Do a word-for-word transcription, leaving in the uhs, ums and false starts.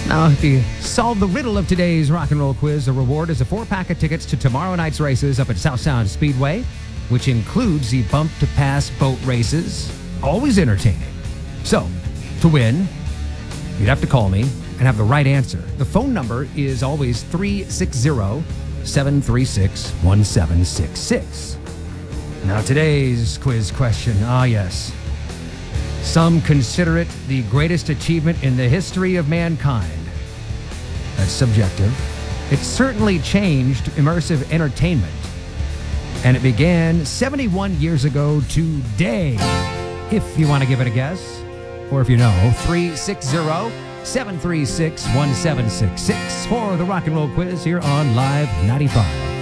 Now, if you solve the riddle of today's rock and roll quiz, the reward is a four-pack of tickets to tomorrow night's races up at South Sound Speedway, which includes the Bump to Pass boat races. Always entertaining. So, to win, you'd have to call me and have the right answer. The phone number is always three six zero, seven three six, one seven six six. Now, today's quiz question, ah yes. Some consider it the greatest achievement in the history of mankind. That's subjective. It certainly changed immersive entertainment. And it began seventy-one years ago today. If you want to give it a guess, or if you know, three six zero, seven three six, one seven six six for the Rock and Roll Quiz here on Live ninety-five.